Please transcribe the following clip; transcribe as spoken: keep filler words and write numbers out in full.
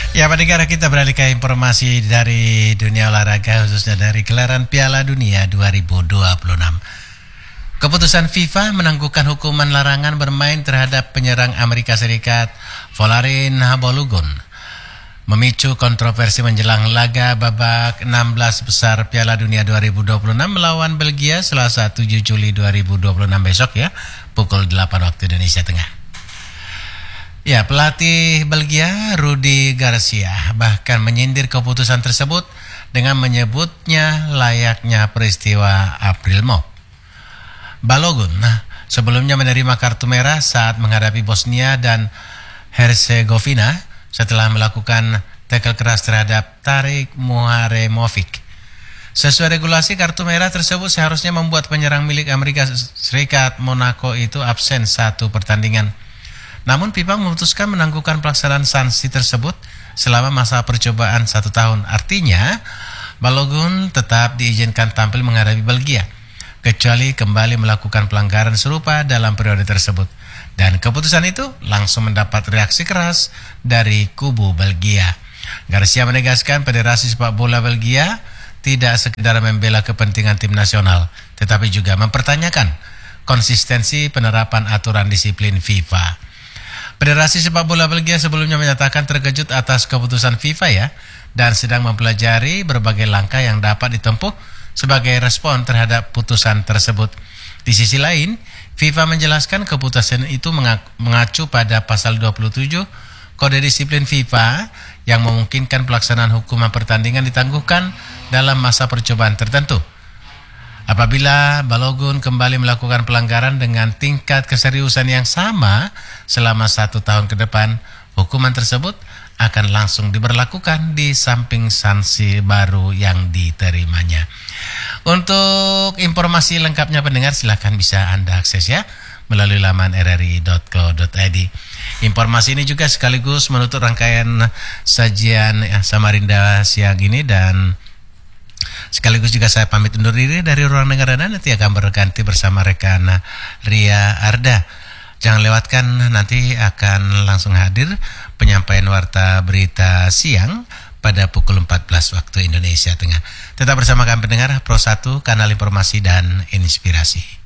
Ya, pendengar, kita beralih ke informasi dari dunia olahraga, khususnya dari gelaran Piala Dunia dua ribu dua puluh enam. Keputusan FIFA menangguhkan hukuman larangan bermain terhadap penyerang Amerika Serikat Folarin Balogun memicu kontroversi menjelang laga babak enam belas besar Piala Dunia dua ribu dua puluh enam melawan Belgia Selasa tujuh Juli dua ribu dua puluh enam besok ya, pukul delapan waktu Indonesia Tengah. Ya, pelatih Belgia Rudi Garcia bahkan menyindir keputusan tersebut dengan menyebutnya layaknya peristiwa April Mop. Balogun nah, sebelumnya menerima kartu merah saat menghadapi Bosnia dan Herzegovina setelah melakukan tackle keras terhadap Tarik Muharemovic. Sesuai regulasi, kartu merah tersebut seharusnya membuat penyerang milik Amerika Serikat Monaco itu absen satu pertandingan. Namun FIFA memutuskan menangguhkan pelaksanaan sanksi tersebut selama masa percobaan satu tahun. Artinya, Balogun tetap diizinkan tampil menghadapi Belgia, kecuali kembali melakukan pelanggaran serupa dalam periode tersebut. Dan keputusan itu langsung mendapat reaksi keras dari kubu Belgia. Garcia menegaskan Federasi Sepak Bola Belgia tidak sekedar membela kepentingan tim nasional, tetapi juga mempertanyakan konsistensi penerapan aturan disiplin FIFA. Federasi Sepak Bola Belgia sebelumnya menyatakan terkejut atas keputusan FIFA ya, dan sedang mempelajari berbagai langkah yang dapat ditempuh sebagai respon terhadap putusan tersebut. Di sisi lain, FIFA menjelaskan keputusan itu mengacu pada pasal dua puluh tujuh Kode Disiplin FIFA yang memungkinkan pelaksanaan hukuman pertandingan ditangguhkan dalam masa percobaan tertentu. Apabila Balogun kembali melakukan pelanggaran dengan tingkat keseriusan yang sama selama satu tahun ke depan, hukuman tersebut akan langsung diberlakukan di samping sanksi baru yang diterimanya. Untuk informasi lengkapnya pendengar, silakan bisa Anda akses ya melalui laman r r i dot co dot i d. Informasi ini juga sekaligus menutup rangkaian sajian Samarinda siang ini, dan sekaligus juga saya pamit undur diri dari ruang dengar Anda. Nanti akan berganti bersama rekan Ria Arda. Jangan lewatkan, nanti akan langsung hadir penyampaian warta berita siang pada pukul empat belas waktu Indonesia Tengah. Tetap bersama kami pendengar Pro satu, kanal informasi dan inspirasi.